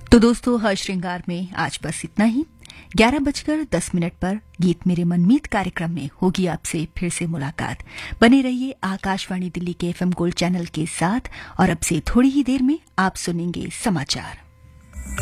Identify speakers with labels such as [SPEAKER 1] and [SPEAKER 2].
[SPEAKER 1] तो दोस्तों, हर श्रृंगार में आज बस इतना ही। 11:10 पर गीत मेरे मनमीत कार्यक्रम में होगी आपसे फिर से मुलाकात। बने रहिए आकाशवाणी दिल्ली के FM गोल्ड चैनल के साथ और अब से थोड़ी ही देर में आप सुनेंगे समाचार।